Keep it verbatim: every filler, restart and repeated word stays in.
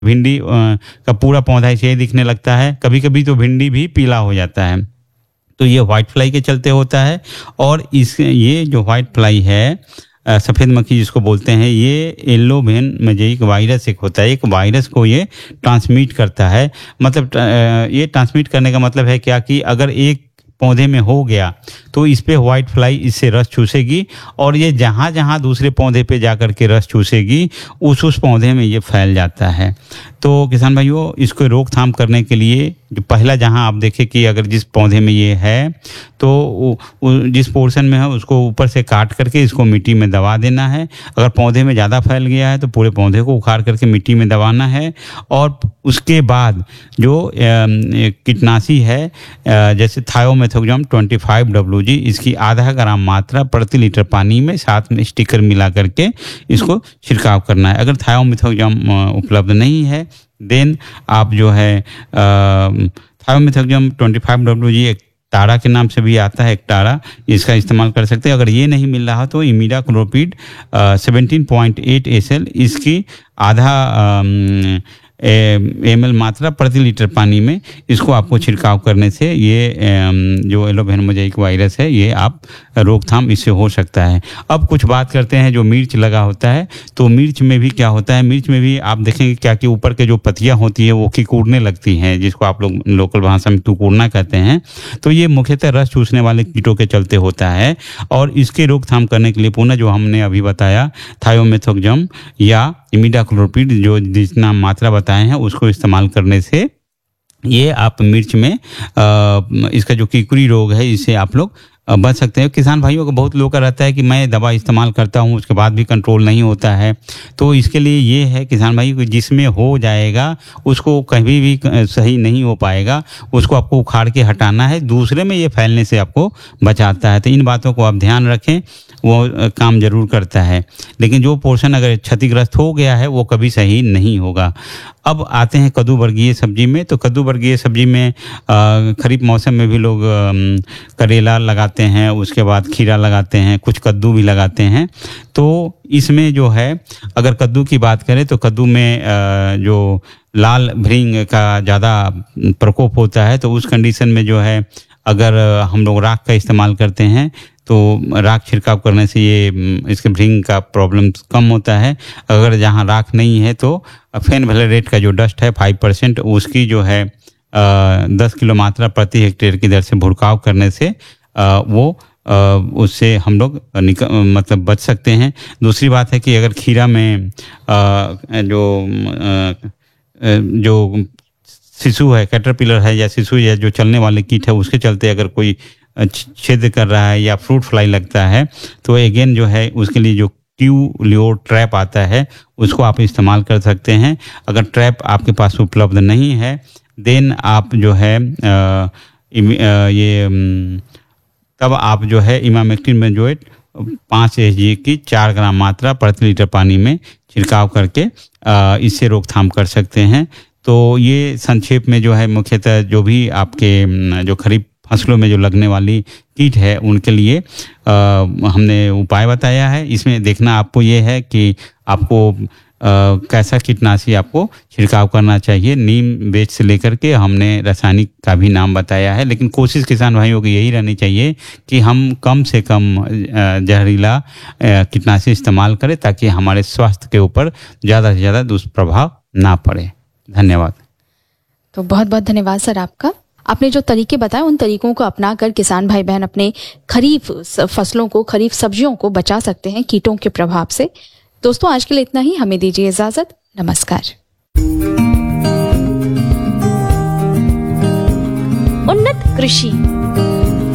भिंडी का पूरा पौधा ऐसे दिखने लगता है, कभी कभी तो भिंडी भी पीला हो जाता है। तो ये व्हाइट फ्लाई के चलते होता है। और इस ये जो व्हाइट फ्लाई है, सफ़ेद मक्खी जिसको बोलते हैं, ये येलो वेन मोज़ेइक वायरस एक होता है, एक वायरस को ये ट्रांसमिट करता है। मतलब ये ट्रांसमिट करने का मतलब है क्या कि अगर एक पौधे में हो गया तो इस पे व्हाइट फ्लाई इससे रस चूसेगी और ये जहाँ जहाँ दूसरे पौधे पे जाकर के रस चूसेगी उस उस पौधे में ये फैल जाता है। तो किसान भाइयों, इसको रोकथाम करने के लिए जो पहला जहाँ आप देखें कि अगर जिस पौधे में ये है तो जिस पोर्शन में है उसको ऊपर से काट करके इसको मिट्टी में दबा देना है। अगर पौधे में ज़्यादा फैल गया है तो पूरे पौधे को उखाड़ करके मिट्टी में दबाना है। और उसके बाद जो कीटनाशी है जैसे थायोमेथोक्साम पच्चीस डब्ल्यू जी, इसकी आधा ग्राम मात्रा प्रति लीटर पानी में साथ में स्टिकर मिला करके इसको छिड़काव करना है। अगर थायोमेथोक्साम उपलब्ध नहीं है देन आप जो है थायोमेथोक्साम पच्चीस डब्ल्यू जी एक टारा के नाम से भी आता है, एक टारा, इसका इस्तेमाल कर सकते हैं। अगर ये नहीं मिल रहा तो इमिडाक्लोपिड सत्रह पॉइंट आठ एस एल इसकी आधा एम एल मात्रा प्रति लीटर पानी में इसको आपको छिड़काव करने से ये जो येलो वेन मोज़ेइक वायरस है ये आप रोकथाम इससे हो सकता है। अब कुछ बात करते हैं जो मिर्च लगा होता है। तो मिर्च में भी क्या होता है, मिर्च में भी आप देखेंगे क्या कि ऊपर के जो पत्तियां होती है वो किकुरने लगती हैं, जिसको आप लोग लोकल भाषा में कुकुरना कहते हैं। तो ये मुख्यतः रस चूसने वाले कीटों के चलते होता है। और इसके रोकथाम करने के लिए पुनः जो हमने अभी बताया थायोमेथोक्साम या इमिडाक्लोपिड जो जितना मात्रा बताए हैं उसको इस्तेमाल करने से ये आप मिर्च में आ, इसका जो कीकुरी रोग है इससे आप लोग बच सकते हैं। किसान भाइयों को बहुत लोग का रहता है कि मैं दवा इस्तेमाल करता हूं उसके बाद भी कंट्रोल नहीं होता है। तो इसके लिए ये है किसान भाई कि जिसमें हो जाएगा उसको कभी भी सही नहीं हो पाएगा, उसको आपको उखाड़ के हटाना है, दूसरे में ये फैलने से आपको बचाता है। तो इन बातों को आप ध्यान रखें, वो काम जरूर करता है। लेकिन जो पोर्शन अगर क्षतिग्रस्त हो गया है वो कभी सही नहीं होगा। अब आते हैं कद्दू वर्गीय सब्जी में। तो कद्दू वर्गीय सब्जी में खरीफ मौसम में भी लोग करेला लगाते हैं, उसके बाद खीरा लगाते हैं, कुछ कद्दू भी लगाते हैं। तो इसमें जो है अगर कद्दू की बात करें तो कद्दू में जो लाल भृंग का ज़्यादा प्रकोप होता है तो उस कंडीशन में जो है अगर हम लोग राख का इस्तेमाल करते हैं तो राख छिड़काव करने से ये इसके भृंग का प्रॉब्लम कम होता है। अगर जहाँ राख नहीं है तो फेन वैलेरेट का जो डस्ट है फाइव परसेंट उसकी जो है आ, दस किलो मात्रा प्रति हेक्टेयर की दर से भुड़काव करने से आ, वो आ, उससे हम लोग मतलब बच सकते हैं। दूसरी बात है कि अगर खीरा में आ, जो आ, जो शिशु है, कैटरपिलर है या शिशु या जो चलने वाले कीट है उसके चलते अगर कोई छेद कर रहा है या फ्रूट फ्लाई लगता है तो अगेन जो है उसके लिए जो क्यू लियो ट्रैप आता है उसको आप इस्तेमाल कर सकते हैं। अगर ट्रैप आपके पास उपलब्ध नहीं है देन आप जो है आ, इम, आ, ये तब आप जो है इमामेक्टिन बेंजोएट पाँच एच जी की चार ग्राम मात्रा प्रति लीटर पानी में छिड़काव करके आ, इससे रोकथाम कर सकते हैं। तो ये संक्षेप में जो है मुख्यतः जो भी आपके जो खरीफ फसलों में जो लगने वाली कीट है उनके लिए आ, हमने उपाय बताया है। इसमें देखना आपको ये है कि आपको आ, कैसा कीटनाशी आपको छिड़काव करना चाहिए। नीम बेच से लेकर के हमने रासायनिक का भी नाम बताया है, लेकिन कोशिश किसान भाइयों की यही रहनी चाहिए कि हम कम से कम जहरीला कीटनाशी इस्तेमाल करें ताकि हमारे स्वास्थ्य के ऊपर ज़्यादा से ज़्यादा दुष्प्रभाव ना पड़े। धन्यवाद। तो बहुत बहुत धन्यवाद सर आपका। आपने जो तरीके बताए उन तरीकों को अपनाकर किसान भाई बहन अपने खरीफ फसलों को, खरीफ सब्जियों को बचा सकते हैं कीटों के प्रभाव से। दोस्तों आज के लिए इतना ही, हमें दीजिए इजाजत। नमस्कार। उन्नत कृषि